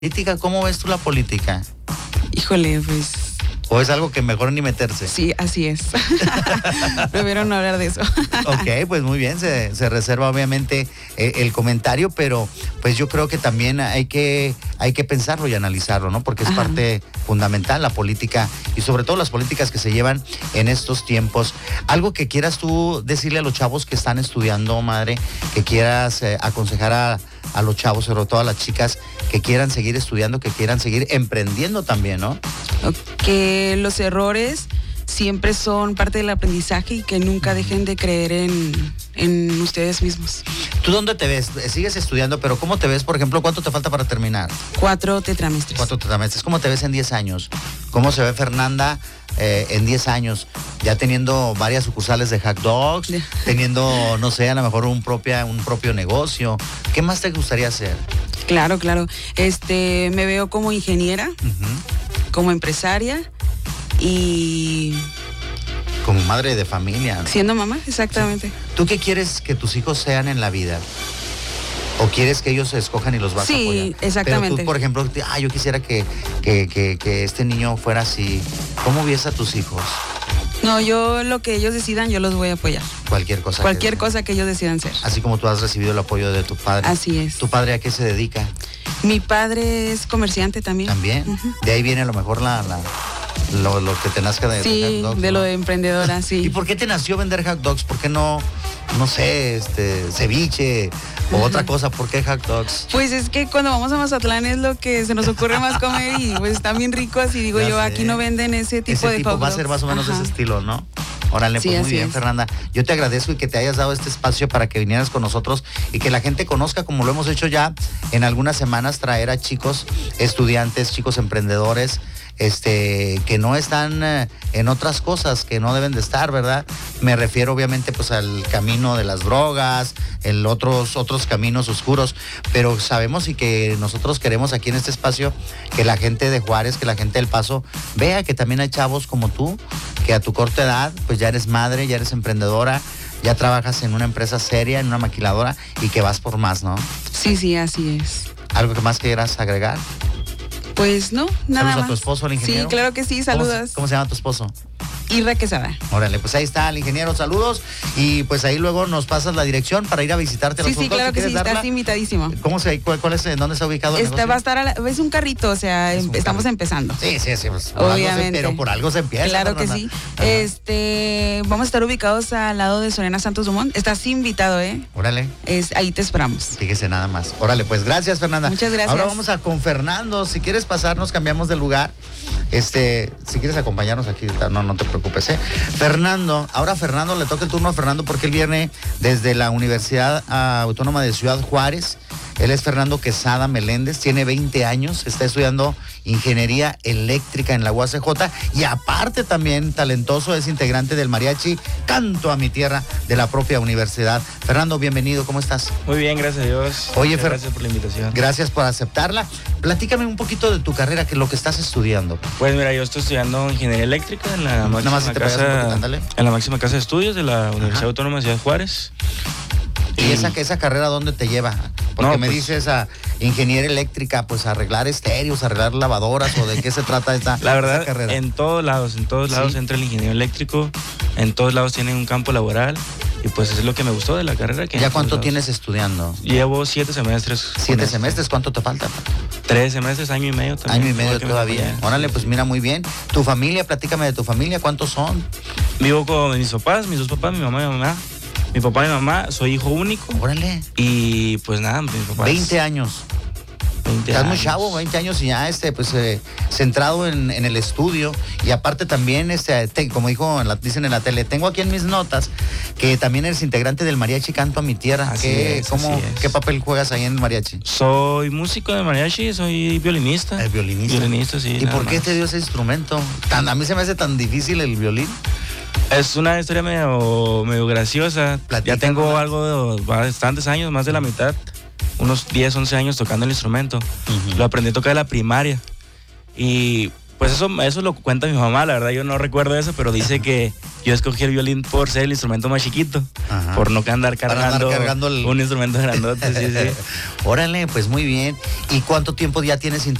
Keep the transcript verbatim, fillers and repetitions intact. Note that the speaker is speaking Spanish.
política, ¿cómo ves tú la política? Híjole, pues... ¿O es algo que mejor ni meterse? Sí, así es. Prefiero no hablar de eso. Ok, pues muy bien, se, se reserva obviamente eh, el comentario, pero pues yo creo que también hay que, hay que pensarlo y analizarlo, ¿no? Porque es Ajá. parte fundamental la política y sobre todo las políticas que se llevan en estos tiempos. Algo que quieras tú decirle a los chavos que están estudiando, madre, que quieras eh, aconsejar a, a los chavos, sobre todo a las chicas que quieran seguir estudiando, que quieran seguir emprendiendo también, ¿no? Que los errores siempre son parte del aprendizaje y que nunca dejen de creer en, en ustedes mismos. ¿Tú dónde te ves? Sigues estudiando, pero ¿cómo te ves? Por ejemplo, ¿cuánto te falta para terminar? Cuatro tetramestres. Cuatro tetramestres. ¿Cómo te ves en diez años? ¿Cómo se ve Fernanda eh, en diez años? Ya teniendo varias sucursales de hot dogs, Yeah. teniendo, no sé, a lo mejor un, propia, un propio negocio. ¿Qué más te gustaría hacer? Claro, claro. Este, me veo como ingeniera, Uh-huh. como empresaria y Como madre de familia, ¿no? siendo mamá, exactamente. ¿Tú qué quieres que tus hijos sean en la vida? ¿O quieres que ellos se escojan y los vas Sí, a apoyar? exactamente. Pero tú, por ejemplo, te- ah, yo quisiera que, que, que, que este niño fuera así. ¿Cómo ves a tus hijos? No, yo lo que ellos decidan, yo los voy a apoyar. Cualquier cosa. Cualquier que- cosa que ellos decidan ser. Así como tú has recibido el apoyo de tu padre. Así es. ¿Tu padre a qué se dedica? Mi padre es comerciante también. También. Ujú. De ahí viene a lo mejor la, la- lo, lo que te nazca de, Sí, de hot dogs, de ¿no? lo de emprendedora, sí. ¿Y por qué te nació vender hot dogs? ¿Por qué no, no sé, este, ceviche o Ajá. otra cosa? ¿Por qué hot dogs? Pues es que cuando vamos a Mazatlán es lo que se nos ocurre más comer y pues están bien ricos y digo Ya yo, sé. aquí no venden ese tipo Ese de tipo hot va a dogs. ser más o menos de Ajá. ese estilo, ¿no? Órale, Sí, pues muy así bien, es. Fernanda. Yo te agradezco y que te hayas dado este espacio para que vinieras con nosotros y que la gente conozca, como lo hemos hecho ya en algunas semanas, traer a chicos estudiantes, chicos emprendedores, este, que no están eh, en otras cosas, que no deben de estar, ¿verdad? Me refiero obviamente pues al camino de las drogas, el otros, otros caminos oscuros, pero sabemos y que nosotros queremos aquí en este espacio que la gente de Juárez, que la gente del Paso vea que también hay chavos como tú, que a tu corta edad pues ya eres madre, ya eres emprendedora, ya trabajas en una empresa seria, en una maquiladora y que vas por más, ¿no? Sí, sí, así es. ¿Algo que más quieras agregar? Pues no, nada Saludos más. a tu esposo, el ingeniero. Sí, claro que sí, ¿Cómo, saludos. se- ¿Cómo se llama tu esposo? Irra Quesada. Órale, pues ahí está el ingeniero, saludos. Y pues ahí luego nos pasas la dirección para ir a visitarte. a Sí, los sí, hot dogs, claro si que sí, quieres estás darla. invitadísimo. ¿Cómo se, cuál, cuál es, dónde está ubicado el Este negocio? va a estar, a la- es un carrito, o sea, Es em- un estamos carrito. empezando. Sí, sí, sí. Pues, por algo se- Obviamente. pero por algo se empieza. Claro que Fernanda. sí. Ajá. Este, vamos a estar ubicados al lado de Soriana Santos Dumont. Estás invitado, ¿eh? Órale. Es, ahí te esperamos. Fíjese nada más. Órale, pues gracias, Fernanda. Muchas gracias. Ahora vamos a con Fernando. Si quieres pasarnos, cambiamos de lugar. Este, si quieres acompañarnos aquí, no, no te preocupes, ¿eh? Fernando, ahora a Fernando le toca el turno a Fernando porque él viene desde la Universidad ah, Autónoma de Ciudad Juárez. Él es Fernando Quesada Meléndez, tiene veinte años, está estudiando ingeniería eléctrica en la U A C J y aparte también talentoso, es integrante del mariachi Canto a mi Tierra de la propia universidad. Fernando, bienvenido, ¿cómo estás? Muy bien, gracias a Dios. Oye, Muchas Fer- gracias por la invitación. Gracias por aceptarla. Platícame un poquito de tu carrera, que es lo que estás estudiando. Pues mira, yo estoy estudiando ingeniería eléctrica en la Nada máxima más si te pegas un poquito, casa, ándale. en la máxima casa de estudios de la Universidad Ajá. Autónoma de Ciudad Juárez. ¿Y esa, esa carrera dónde te lleva? Porque No, me pues- dices a ingeniería eléctrica, pues arreglar estéreos, arreglar lavadoras, o de qué se trata esta, La verdad, esa carrera. en todos lados, en todos lados Sí. entra el ingeniero eléctrico, en todos lados tienen un campo laboral y pues eso es lo que me gustó de la carrera. Que ¿Ya en todos cuánto lados. tienes estudiando? Llevo siete semestres. con Siete esto. semestres, ¿cuánto te falta? Tres semestres, año y medio también. Año y medio igual que mi todavía. compañera. Órale, pues mira, muy bien. Tu familia, platícame de tu familia, ¿cuántos son? Vivo con mis papás, mis dos papás, mi mamá y mi mamá. Mi papá y mi mamá, soy hijo único Órale, y pues nada, mis papás. veinte años. veinte Estás muy años. chavo, veinte años y ya este, pues eh, centrado en, en el estudio y aparte también, este, te- como dijo, en la- dicen en la tele, tengo aquí en mis notas que también eres integrante del mariachi Canto a mi Tierra. Así ¿Qué, es, cómo- así es. ¿Qué papel juegas ahí en el mariachi? Soy músico de mariachi, soy violinista. El violinista. Violinista, sí. ¿Y nada por qué más. te dio ese instrumento? Tan, a mí se me hace tan difícil el violín. Es una historia medio, medio graciosa. Platícanos. Ya tengo algo de bastantes años, más de la mitad, unos diez, once años tocando el instrumento. Ujú. Lo aprendí a tocar en la primaria. Y Pues eso, eso lo cuenta mi mamá, la verdad yo no recuerdo eso, pero dice que yo escogí el violín por ser el instrumento más chiquito, Ajá. por no andar cargando, andar cargando el... un instrumento grandote. Sí, sí. Órale, pues muy bien. ¿Y cuánto tiempo ya tienes